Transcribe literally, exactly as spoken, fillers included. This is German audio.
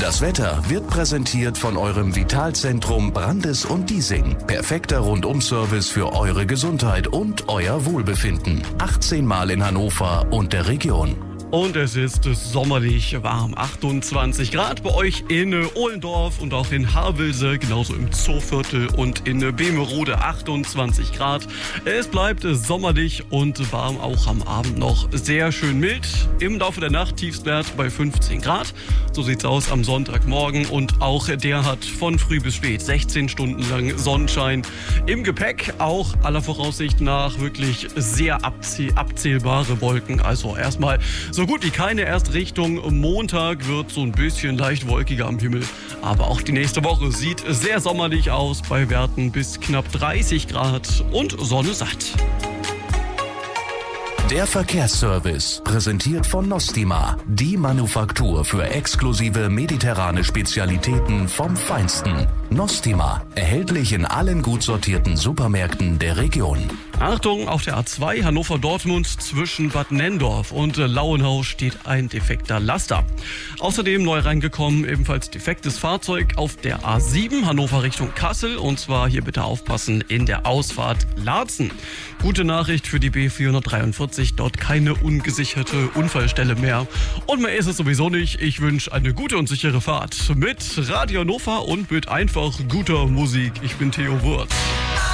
Das Wetter wird präsentiert von eurem Vitalzentrum Brandes und Diesing. Perfekter Rundum-Service für eure Gesundheit und euer Wohlbefinden. achtzehn Mal in Hannover und der Region. Und es ist sommerlich warm, achtundzwanzig Grad bei euch in Ohlendorf und auch in Havelse, genauso im Zooviertel und in Bemerode achtundzwanzig Grad. Es bleibt sommerlich und warm, auch am Abend noch sehr schön mild. Im Laufe der Nacht Tiefstwert bei fünfzehn Grad. So sieht's aus am Sonntagmorgen und auch der hat von früh bis spät sechzehn Stunden lang Sonnenschein im Gepäck. Auch aller Voraussicht nach wirklich sehr abzie- abzählbare Wolken. Also erstmal so gut wie keine. Erst Richtung Montag wird so ein bisschen leicht wolkiger am Himmel. Aber auch die nächste Woche sieht sehr sommerlich aus bei Werten bis knapp dreißig Grad und Sonne satt. Der Verkehrsservice, präsentiert von Nostima, die Manufaktur für exklusive mediterrane Spezialitäten vom Feinsten. Nostima, erhältlich in allen gut sortierten Supermärkten der Region. Achtung, auf der A zwei Hannover-Dortmund zwischen Bad Nenndorf und Lauenau steht ein defekter Laster. Außerdem neu reingekommen, ebenfalls defektes Fahrzeug auf der A sieben Hannover Richtung Kassel, und zwar hier bitte aufpassen in der Ausfahrt Laatzen. Gute Nachricht für die B vierhundertdreiundvierzig, dort keine ungesicherte Unfallstelle mehr. Und mehr ist es sowieso nicht. Ich wünsche eine gute und sichere Fahrt mit Radio Hannover und mit einfach guter Musik. Ich bin Theo Wurz.